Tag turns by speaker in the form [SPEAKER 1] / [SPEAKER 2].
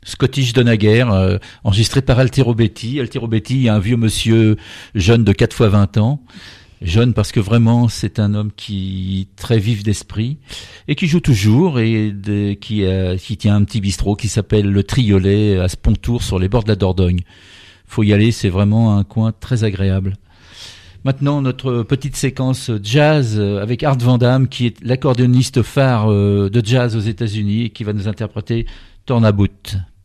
[SPEAKER 1] Scottish de naguère, enregistré par Altiero Beatty. Altiero Beatty est un vieux monsieur jeune de 4 fois 20 ans. Jeune parce que vraiment c'est un homme qui est très vif d'esprit et qui joue toujours et qui tient un petit bistrot qui s'appelle le Triolet à Spontour sur les bords de la Dordogne. Faut y aller, c'est vraiment un coin très agréable. Maintenant, notre petite séquence jazz avec Art Van Damme, qui est l'accordéoniste phare de jazz aux États-Unis et qui va nous interpréter Turn About.